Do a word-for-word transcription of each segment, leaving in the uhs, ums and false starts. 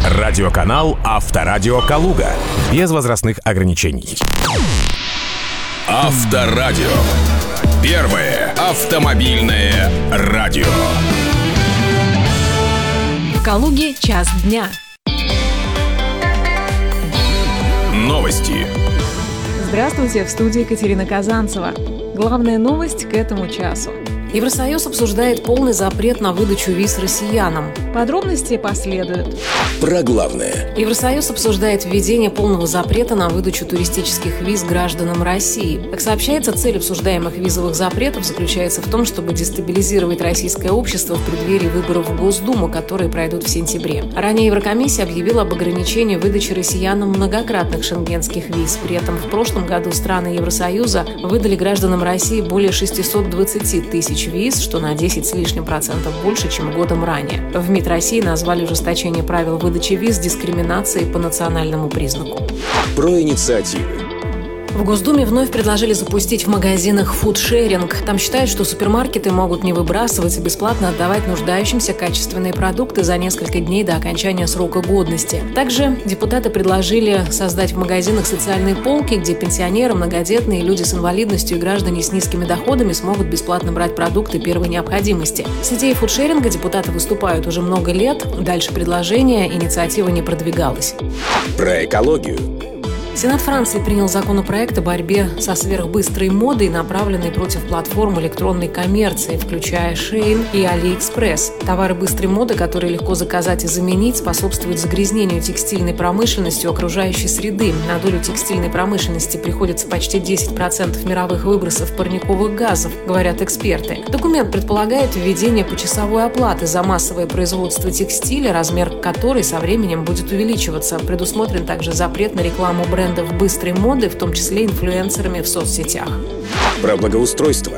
Радиоканал «Авторадио Калуга». Без возрастных ограничений. Авторадио. Первое автомобильное радио. В Калуге час дня. Новости. Здравствуйте, в студии Екатерина Казанцева. Главная новость к этому часу. Евросоюз обсуждает полный запрет на выдачу виз россиянам. Подробности последуют. Про главное. Евросоюз обсуждает введение полного запрета на выдачу туристических виз гражданам России. Как сообщается, цель обсуждаемых визовых запретов заключается в том, чтобы дестабилизировать российское общество в преддверии выборов в Госдуму, которые пройдут в сентябре. Ранее Еврокомиссия объявила об ограничении выдачи россиянам многократных шенгенских виз. При этом в прошлом году страны Евросоюза выдали гражданам России более шестьсот двадцать тысяч виз, что на десять с лишним процентов больше, чем годом ранее. В МИД России назвали ужесточение правил выдачи виз дискриминацией по национальному признаку. Про инициативы. В Госдуме вновь предложили запустить в магазинах фудшеринг. Там считают, что супермаркеты могут не выбрасывать и бесплатно отдавать нуждающимся качественные продукты за несколько дней до окончания срока годности. Также депутаты предложили создать в магазинах социальные полки, где пенсионеры, многодетные, люди с инвалидностью и граждане с низкими доходами смогут бесплатно брать продукты первой необходимости. С идеей фудшеринга депутаты выступают уже много лет. Дальше предложения инициатива не продвигалась. Про экологию. Сенат Франции принял законопроект о борьбе со сверхбыстрой модой, направленный против платформ электронной коммерции, включая Shein и AliExpress. Товары быстрой моды, которые легко заказать и заменить, способствуют загрязнению текстильной промышленностью окружающей среды. На долю текстильной промышленности приходится почти десять процентов мировых выбросов парниковых газов, говорят эксперты. Документ предполагает введение почасовой оплаты за массовое производство текстиля, размер которой со временем будет увеличиваться. Предусмотрен также запрет на рекламу брендов быстрой моды, в том числе инфлюенсерами в соцсетях. Про благоустройство.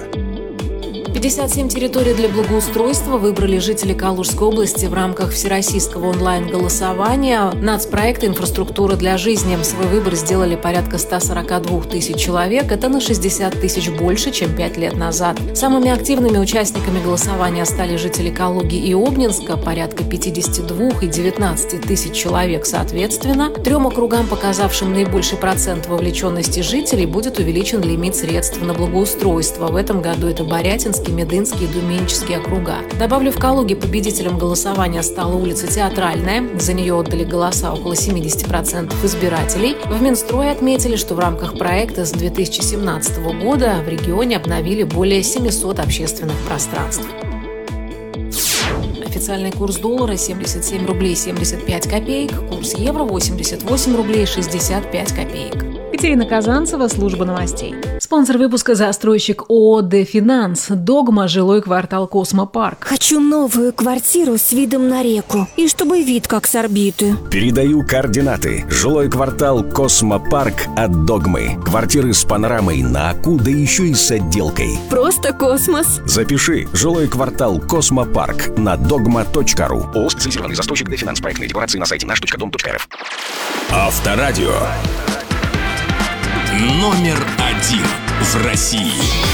пятьдесят семь территорий для благоустройства выбрали жители Калужской области в рамках всероссийского онлайн-голосования нацпроекта «Инфраструктура для жизни». Свой выбор сделали порядка ста сорока двух тысяч человек. Это на шестьдесят тысяч больше, чем пять лет назад. Самыми активными участниками голосования стали жители Калуги и Обнинска, порядка пятьдесят два и девятнадцать тысяч человек соответственно. Трем округам, показавшим наибольший процент вовлеченности жителей, будет увеличен лимит средств на благоустройство. В этом году это Борятинский, Медынские и Думенческие округа. Добавлю, в Калуге победителем голосования стала улица Театральная. За нее отдали голоса около семьдесят процентов избирателей. В Минстрое отметили, что в рамках проекта с две тысячи семнадцатого года в регионе обновили более семисот общественных пространств. Официальный курс доллара семьдесят семь рублей семьдесят пять копеек, курс евро восемьдесят восемь рублей шестьдесят пять копеек. Екатерина Казанцева, служба новостей. Спонсор выпуска — застройщик ООО «Дефинанс». Догма, жилой квартал «Космопарк». Хочу новую квартиру с видом на реку. И чтобы вид как с орбиты. Передаю координаты. Жилой квартал «Космопарк» от Догмы. Квартиры с панорамой на Аку, да еще и с отделкой. Просто космос. Запиши. Жилой квартал «Космопарк» на догма точка ру. ООО «Специализированный застройщик Дефинанс». Проектные декорации на сайте наш точка дом точка рф. Авторадио. Номер один в России.